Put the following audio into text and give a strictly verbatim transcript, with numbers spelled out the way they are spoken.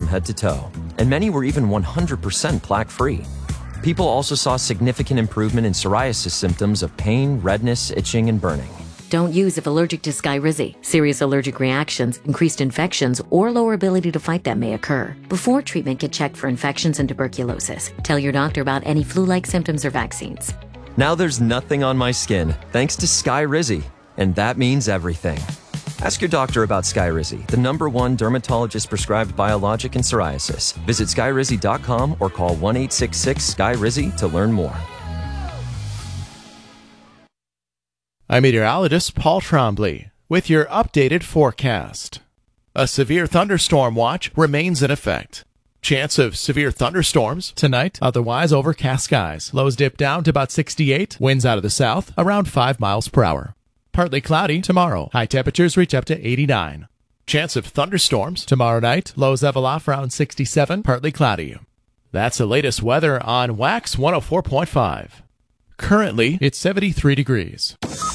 head to toe, and many were even one hundred percent plaque-free. People also saw significant improvement in psoriasis symptoms of pain, redness, itching, and burning. Don't use if allergic to Skyrizi. Serious allergic reactions, increased infections, or lower ability to fight them may occur. Before treatment, get checked for infections and tuberculosis. Tell your doctor about any flu-like symptoms or vaccines. Now there's nothing on my skin, thanks to Skyrizi, and that means everything. Ask your doctor about Skyrizi, the number one dermatologist-prescribed biologic in psoriasis. Visit skyrizi dot com or call one eight six six Skyrizi to learn more. I'm meteorologist Paul Trombley with your updated forecast. A severe thunderstorm watch remains in effect. Chance of severe thunderstorms tonight, otherwise overcast skies. Lows dip down to about sixty-eight, winds out of the south around five miles per hour. Partly cloudy tomorrow, high temperatures reach up to eighty-nine. Chance of thunderstorms tomorrow night, lows level off around sixty-seven, partly cloudy. That's the latest weather on Wax one oh four point five. Currently, it's seventy-three degrees.